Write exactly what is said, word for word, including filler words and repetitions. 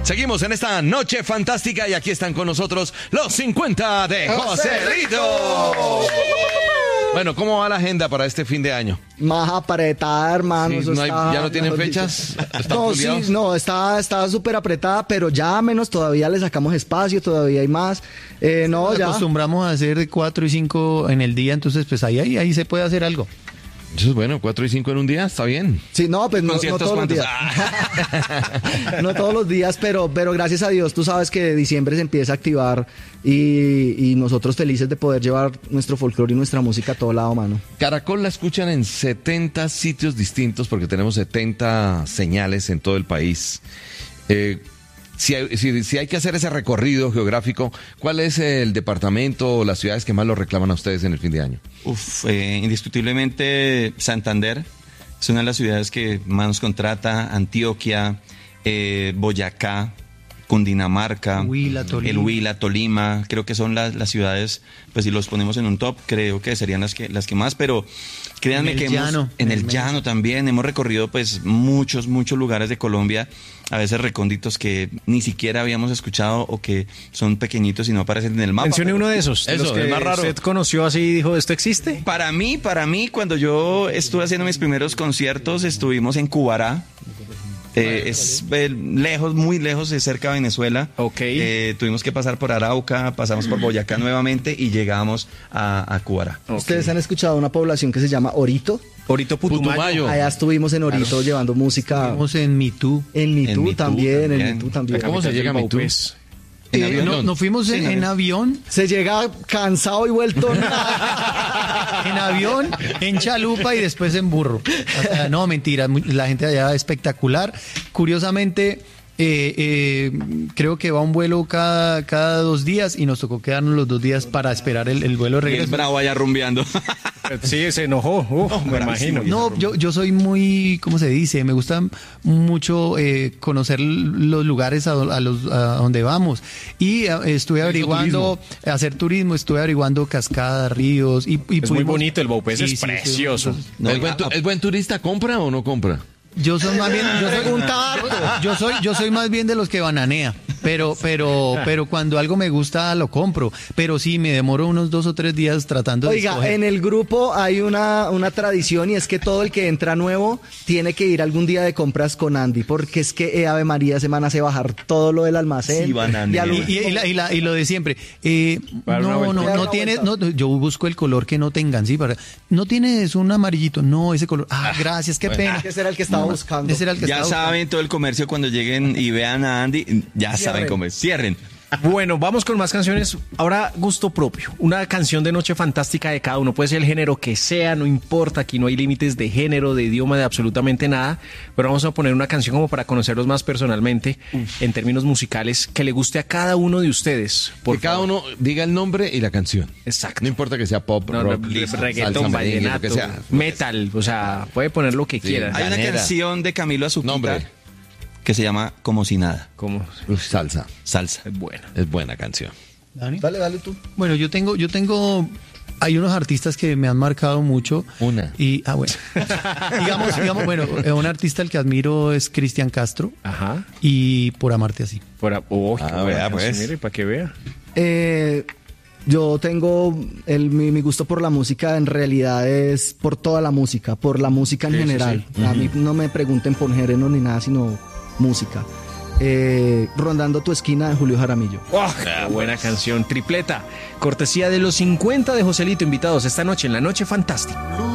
Seguimos en esta noche fantástica y aquí están con nosotros los cincuenta de Joselito. Bueno, ¿cómo va la agenda para este fin de año? Más apretada, hermano. Sí, no hay, ¿Ya no tienen fechas? No, sí, no, está está súper apretada, pero ya menos todavía le sacamos espacio, todavía hay más. Eh, no, Nos ya. acostumbramos a hacer cuatro y cinco en el día, entonces pues ahí, ahí, ahí se puede hacer algo. Eso es bueno, cuatro y cinco en un día, está bien. Sí, no, pues no, no todos los días. No todos los días, pero, pero gracias a Dios, tú sabes que diciembre se empieza a activar y, y nosotros felices de poder llevar nuestro folclore y nuestra música a todo lado, mano. Caracol la escuchan en setenta sitios distintos porque tenemos setenta señales en todo el país. Eh, si, hay, si, si hay que hacer ese recorrido geográfico, ¿cuál es el departamento o las ciudades que más lo reclaman a ustedes en el fin de año? Uf, eh, indiscutiblemente Santander es una de las ciudades que más nos contrata, Antioquia, eh, Boyacá, Cundinamarca, Huila, Tolima. el Huila, Tolima, creo que son las, las ciudades, pues si los ponemos en un top, creo que serían las que, las que más, pero créanme En el que hemos, llano, en en el el llano también, hemos recorrido pues muchos, muchos lugares de Colombia, a veces recónditos que ni siquiera habíamos escuchado o que son pequeñitos y no aparecen en el mapa. Mencione uno de esos, de Eso, los que el más raro. usted conoció así y dijo, ¿esto existe? Para mí, para mí, cuando yo estuve haciendo mis primeros conciertos, estuvimos en Cubará. Eh, es eh, lejos, muy lejos, es cerca de Venezuela. Ok. Eh, tuvimos que pasar por Arauca, pasamos por Boyacá nuevamente y llegamos a, a Cubará. ¿Ustedes han escuchado una población que se llama Orito? Orito Putumayo. Putumayo. Allá estuvimos en Orito Claro. llevando música. Estamos en Mitú. En Mitú En Mitú también, en también. Mitú también. ¿Cómo se llega a Mitú? Pues, ¿En Eh, avión? no, nos fuimos Sí, en, en en avión, Se llega cansado y vuelto. en avión, en chalupa y después en burro. O sea, no, mentira, muy- la gente allá espectacular. Curiosamente, eh, eh, creo que va un vuelo cada, cada dos días y nos tocó quedarnos los dos días para esperar el, el vuelo de Y el regreso. bravo allá rumbeando. sí, se enojó, Uf, me imagino. No, yo, yo soy muy, ¿cómo se dice? Me gusta mucho eh, conocer los lugares a, a los, a donde vamos. Y eh, estuve averiguando, hacer turismo, estuve averiguando cascadas, ríos. Y, y Es muy pudimos- bonito, el Baupés Sí, es sí, sí, precioso. sí. No, ¿Es, buen tu- a- ¿Es buen turista? ¿Compra o no compra? Yo soy más bien, yo soy, Pregunta harto. yo soy, yo soy más bien de los que bananea, pero, pero, pero cuando algo me gusta lo compro. Pero sí, me demoro unos dos o tres días tratando de Oiga, escoger. en el grupo hay una, una tradición y es que todo el que entra nuevo tiene que ir algún día de compras con Andy, porque es que eh, Ave María se van a hacer bajar todo lo del almacén. Sí, bananea. Y al- Y, y- y la- y la- y lo de siempre. Eh, Para una no, vuelta. no, Dar no una tiene. vuelta. No, yo busco el color que no tengan, sí. Para, no tienes un amarillito. No, ese color. Ah, gracias, qué pena. Ese era el que estaba No, buscando. Ese era el que ya estaba buscando. saben todo el comercio cuando lleguen y vean a Andy, ya saben cómo es. Cierren. Bueno, vamos con más canciones. Ahora, gusto propio. Una canción de noche fantástica de cada uno. Puede ser el género que sea, no importa. Aquí no hay límites de género, de idioma, de absolutamente nada. Pero vamos a poner una canción como para conocerlos más personalmente, en términos musicales, que le guste a cada uno de ustedes. Por que cada favor. uno diga el nombre y la canción. Exacto. No importa que sea pop, No, rock, no, salsa, reggaetón, merengue, lo vallenato, que sea. metal, o sea, puede poner lo que Sí. quiera. Hay una Llanera. canción de Camilo Azuquita Nombre. que se llama Como si nada, Como Uf, salsa. salsa. es buena. Es buena canción. Dani. Dale, dale tú. Bueno, yo tengo, yo tengo, hay unos artistas que me han marcado mucho. Una. Y, ah, bueno. digamos, digamos, bueno, eh, un artista al que admiro es Cristian Castro Ajá. y Por Amarte Así. Por, oh, qué Ah, buena vea, canción, pues. mire, para que vea. Eh, yo tengo el, mi, mi gusto por la música, en realidad es por toda la música, por la música en Sí, sí, general. A mí no me pregunten por género ni nada, sino música. Eh, Rondando tu esquina de Julio Jaramillo. Oh, qué buena canción, tripleta. Cortesía de los cincuenta de Joselito, invitados esta noche en La Noche Fantástica.